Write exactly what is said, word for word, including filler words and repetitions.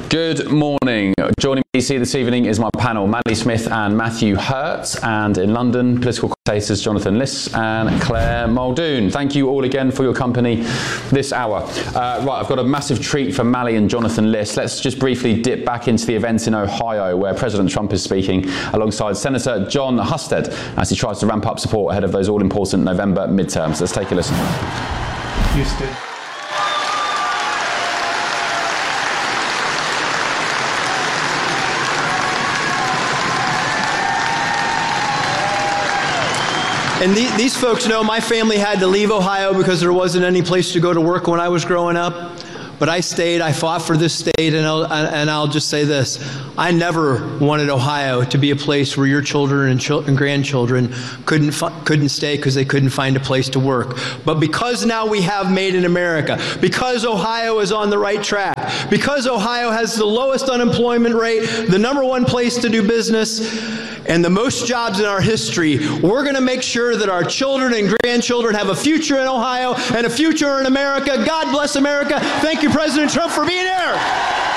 Good morning. Joining me this evening is my panel, Madeline Smith and Matthew Hurt, and in London, political commentators Jonathan Liss and Claire Muldoon. Thank you all again for your company this hour. Uh, right, I've got a massive treat for Mally and Jonathan Liss. Let's just briefly dip back into the events in Ohio where President Trump is speaking alongside Senator Jon Husted as he tries to ramp up support ahead of those all-important November midterms. Let's take a listen. Houston. And the, these folks know my family had to leave Ohio because there wasn't any place to go to work when I was growing up. But I stayed, I fought for this state, and I'll, and I'll just say this. I never wanted Ohio to be a place where your children and, chil- and grandchildren couldn't couldn't stay because they couldn't find a place to work. But because now we have Made in America, because Ohio is on the right track, because Ohio has the lowest unemployment rate, the number one place to do business, and the most jobs in our history, we're going to make sure that our children and grandchildren have a future in Ohio and a future in America. God bless America. Thank you, President Trump, for being here.